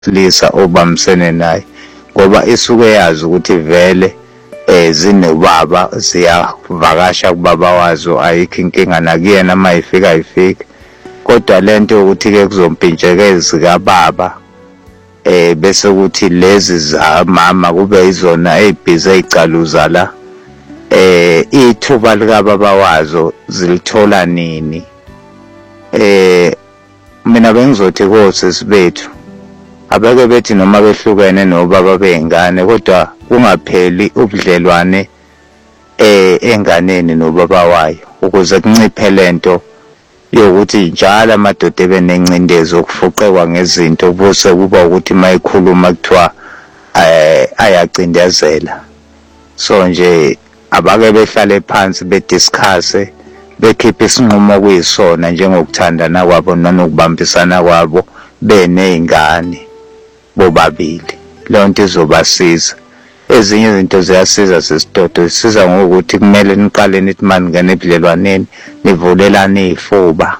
lisa obamsene naye ngoba isuke yazi ukuthi vele zinobaba ziyavakasha kubaba wazo ayikho inkinga nakuyena mayifika ayifiki kodwa lento ukuthi ke kuzompintshekezi kababa bese ukuthi lezi zamama kube izona ezibhizi ezicaluza la ithuba lika baba wazo zilithola nini mina bengizothi kosisi bethu abeke bethi noma behlukene nobaba bengane kodwa kungapheli ubudlelwane enganeni nobaba wayo ukuze kunciphe lento yokuthi njalo amadoda ebenencindezi okufuqekwa ngezinto bose kuba ukuthi mayikhuluma kuthiwa ayacindezela so nje abake behlale phansi bediscusse bekhipha isinqumo kuyisona njengokuthandana kwabo nanokubambisana kwabo benezingane bobabili lonto izobasiza ezinye izinto ziyasiza sesidodo isiza ngokuthi kumele niqale nithi maningene ebudlelwaneni nivulelane ifuba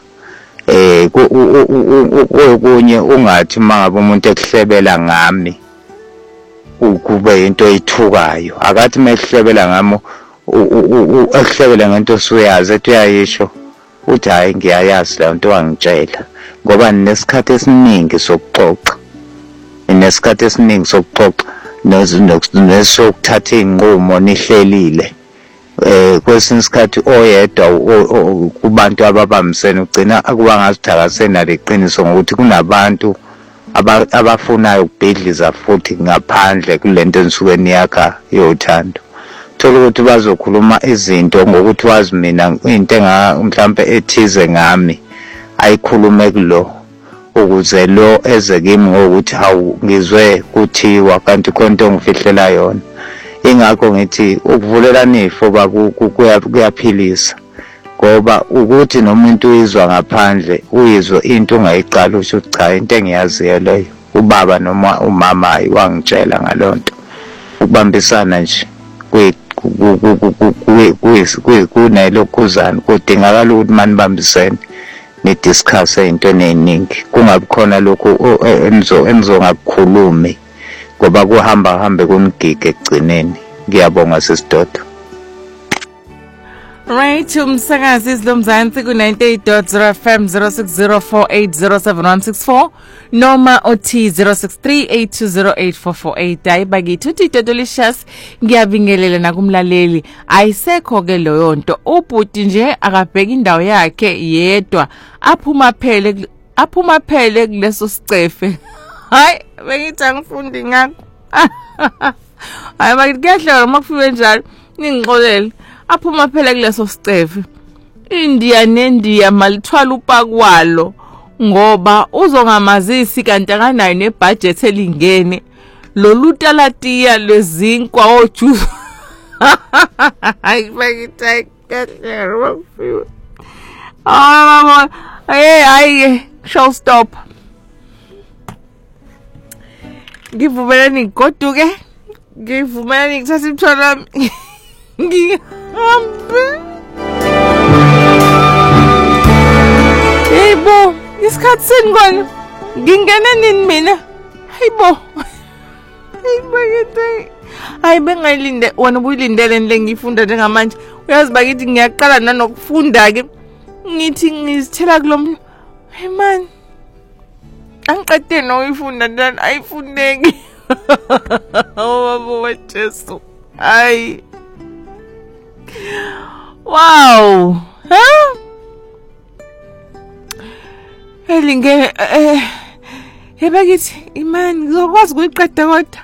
okunye ungathi mangabe umuntu ekuhlebela ngami ukube into eyithukayo akathi mekuhlebela ngamo ekuhlebela ngento suyazi ethi uyayisho uthi hayi ngiyayazi le nto wangitshela ngoba ninesikhathi esiningi sokuxoxa inesikhathi esiningi sokuxoxa nesokuthatha inqumo nihlelile kwesinye isikhathi oyedwa kubantu ababambisene ugcina akuba ngazithakaseni naleqiniso ngokuthi kunabantu abafunayo ukubhidliza futhi ngaphandle kulento enisuke niyakha yothando thola ukuthi bazokhuluma izinto ngokuthi wazi mina into mhlambe ethize ngami ayikhulume kulo ukuze lo eze kimi ngokuthi hawu ngizwe kuthiwa kanti konke ngifihlela yona ingakho ngithi ukuvulelana ifuba kuyaphilisa ngoba ukuthi nomuntu uyizwa ngaphandle uyizwa into ungayiqala usho cha into engiyaziyo leyo ubaba noma umama wangitshela ngalonto ukubambisana nje kunelokhuzana kudingakala ukuthi manibambisene nidiscusse into eziningi kungabi khona lokho enizongakukhulumi ngoba kuhamba hambe kunigige ekugcineni ngiyabonga sesidodo Right, umsakazi izilomzansi ku-98.0 FM 0604807164 noma othi 0638208448 hayi bakithi uthi Totolicious ngiyabingelela nakumlaleli ayisekho ke leyo nto ubhuti nje akabheka indawo yakhe yedwa aphuma phele kuleso sicefe hayi bengithi angifundi ngakho hayi bakithi kuyahlala makufike njalo ningixolele aphuma phela kuleso sicefe India neNdiya malithwala upakwalo ngoba uzongamazisi kanti akanayo nebudget elingene lolutalatiya lwezinkwa ojuice ayibekithe kahle mama hey shall stop ngivumelani goduke ngivumelani ngithatha imthwalo wami Hayibo, isikhathi sengikona. Ngingena nini mina? Hayibo. Hayibo yithi. Hayi bengayilinde wena ubuyilindele nile ngifunda njengamanje. Uyazi bakithi ngiyaqala nanokufunda ke. Ngithi ngizithela kulomntu. Hey man. Angiqede noyifunda ndani ayifundeki. Oh baba weJesu. Hayi. Wow. Huh? Elinge bakithi imani ngizokwazi ukuyiqeda kodwa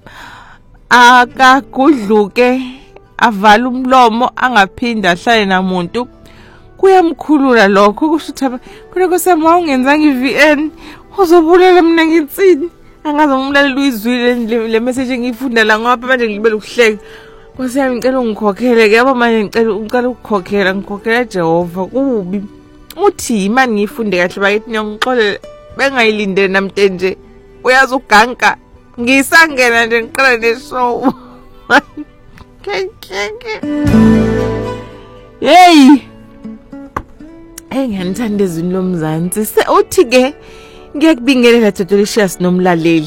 akagudluke avala umlomo angaphinda ahlale namuntu kuyamkhulula lokho kusho ukuthi kuneko sema ungenzanga iVN uzobulela mina ngitsini angaze umlaleli uyizwile le message ngiyifunda la ngoba manje ngibele ukuhleka Nkosi yami ngicela ungikhokhele ke yabo manje ngicela ukukhokhela ngikhokhela Jehova kubi uthi imani ngifunde kahle bakithi ngiyongixolela bengayilindele namte nje uyazi uganka ngisangena nje ngiqala neshow hey ngiyanithanda izwi lomzansi uthi ke Ngiyakubingelela Delicious nomlaleli.